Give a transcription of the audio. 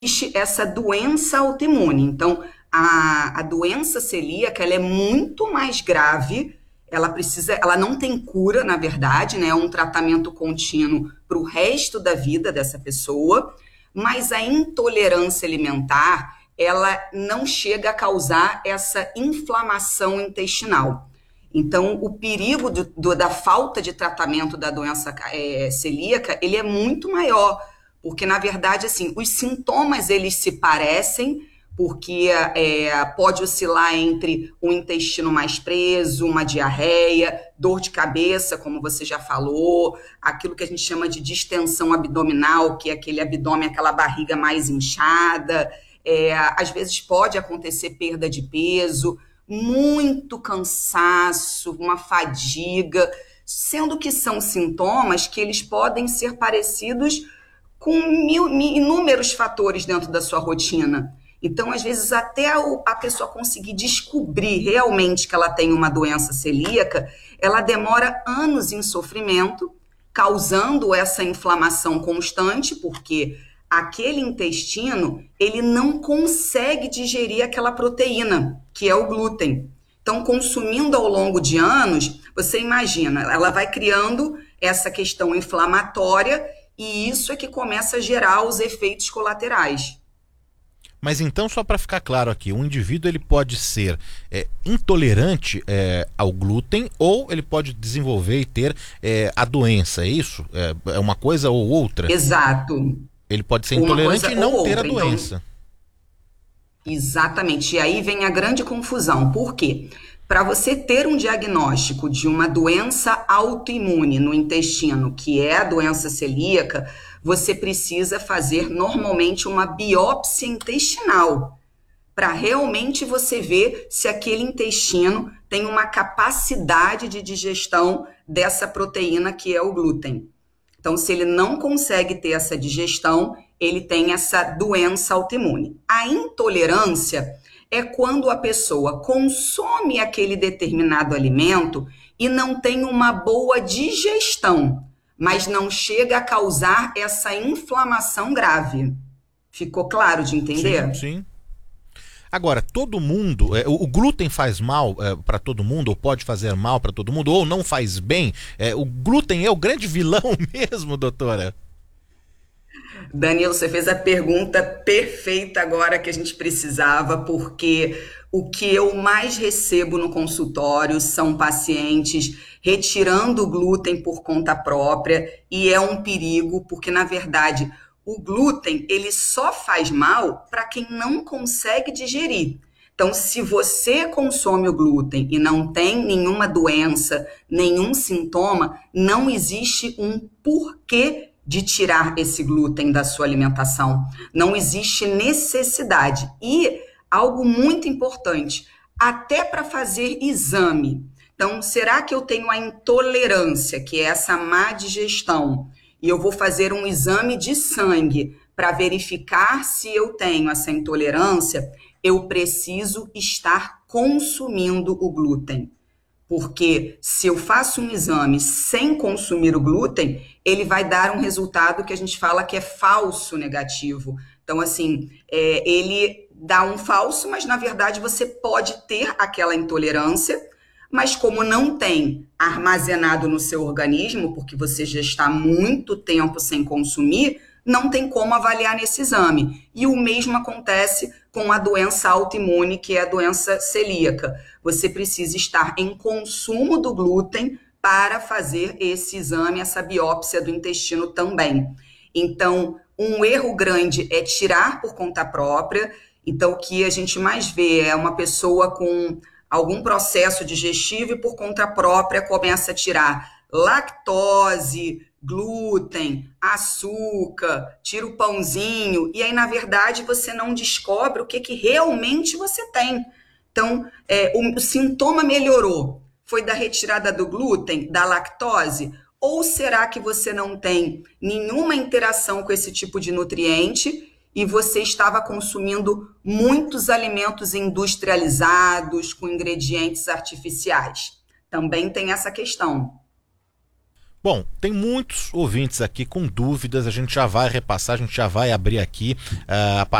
existe essa doença autoimune. Então, a doença celíaca, ela é muito mais grave, ela não tem cura, na verdade, né? É um tratamento contínuo para o resto da vida dessa pessoa, mas a intolerância alimentar, ela não chega a causar essa inflamação intestinal. Então, o perigo da falta de tratamento da doença celíaca, ele é muito maior, porque, na verdade, assim, os sintomas, eles se parecem, porque pode oscilar entre um intestino mais preso, uma diarreia, dor de cabeça, como você já falou, aquilo que a gente chama de distensão abdominal, que é aquele abdômen, aquela barriga mais inchada, às vezes pode acontecer perda de peso, muito cansaço, uma fadiga, sendo que são sintomas que eles podem ser parecidos com inúmeros fatores dentro da sua rotina. Então, às vezes, até a pessoa conseguir descobrir realmente que ela tem uma doença celíaca, ela demora anos em sofrimento, causando essa inflamação constante, porque aquele intestino, ele não consegue digerir aquela proteína, que é o glúten. Então, consumindo ao longo de anos, você imagina, ela vai criando essa questão inflamatória e isso é que começa a gerar os efeitos colaterais. Mas então, só para ficar claro aqui, um indivíduo ele pode ser intolerante ao glúten ou ele pode desenvolver e ter a doença, é isso? É uma coisa ou outra? Exato. Ele pode ser Uma intolerante coisa e ou não ter a outra. Então, doença. exatamente. E aí vem a grande confusão. Por quê? Para você ter um diagnóstico de uma doença autoimune no intestino, que é a doença celíaca, você precisa fazer normalmente uma biópsia intestinal, para realmente você ver se aquele intestino tem uma capacidade de digestão dessa proteína que é o glúten. Então, se ele não consegue ter essa digestão, ele tem essa doença autoimune. A intolerância é quando a pessoa consome aquele determinado alimento e não tem uma boa digestão, mas não chega a causar essa inflamação grave. Ficou claro de Sim, entender? sim. Agora, todo mundo, o glúten faz mal para todo mundo, ou pode fazer mal para todo mundo, ou não faz bem? O glúten é o grande vilão mesmo, doutora? Danilo, você fez a pergunta perfeita agora que a gente precisava, porque o que eu mais recebo no consultório são pacientes retirando o glúten por conta própria, e é um perigo, porque na verdade o glúten ele só faz mal para quem não consegue digerir. Então, se você consome o glúten e não tem nenhuma doença, nenhum sintoma, não existe um porquê de tirar esse glúten da sua alimentação. Não existe necessidade. E algo muito importante, até para fazer exame. Então, será que eu tenho a intolerância, que é essa má digestão, e eu vou fazer um exame de sangue para verificar se eu tenho essa intolerância? Eu preciso estar consumindo o glúten. Porque se eu faço um exame sem consumir o glúten, ele vai dar um resultado que a gente fala que é falso negativo. Então, assim, ele dá um falso, mas na verdade você pode ter aquela intolerância, mas como não tem armazenado no seu organismo, porque você já está muito tempo sem consumir, não tem como avaliar nesse exame. E o mesmo acontece com a doença autoimune, que é a doença celíaca. Você precisa estar em consumo do glúten para fazer esse exame, essa biópsia do intestino também. Então, um erro grande é tirar por conta própria. Então, o que a gente mais vê é uma pessoa com algum processo digestivo e por conta própria começa a tirar lactose, glúten, açúcar, tira o pãozinho, e aí, na verdade, você não descobre o que realmente você tem. Então, o sintoma melhorou. Foi da retirada do glúten, da lactose? Ou será que você não tem nenhuma interação com esse tipo de nutriente e você estava consumindo muitos alimentos industrializados, com ingredientes artificiais? Também tem essa questão. Bom, tem muitos ouvintes aqui com dúvidas, a gente já vai repassar, a gente já vai abrir aqui a